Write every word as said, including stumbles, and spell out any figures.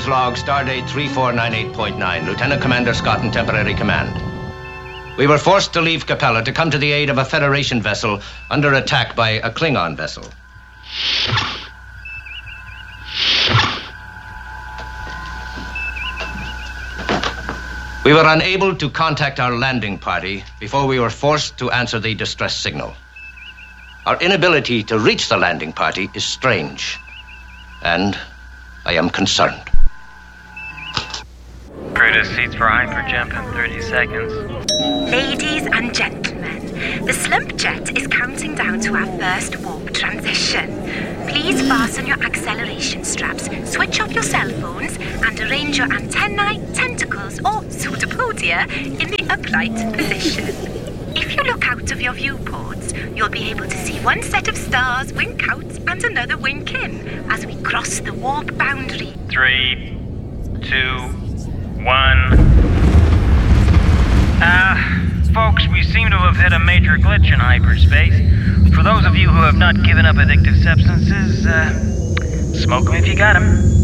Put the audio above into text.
Captain's log, Stardate three four nine eight point nine. Lieutenant Commander Scott in temporary command. We were forced to leave Capella to come to the aid of a Federation vessel under attack by a Klingon vessel. We were unable to contact our landing party before we were forced to answer the distress signal. Our inability to reach the landing party is strange, and I am concerned. Crew to seats for hyperjump in thirty seconds. Ladies and gentlemen, the Slump Jet is counting down to our first warp transition. Please fasten your acceleration straps, switch off your cell phones, and arrange your antennae, tentacles, or pseudopodia in the upright position. If you look out of your viewports, you'll be able to see one set of stars wink out and another wink in as we cross the warp boundary. Three, two, one. Uh, folks, we seem to have hit a major glitch in hyperspace. For those of you who have not given up addictive substances, uh, smoke them if you got them.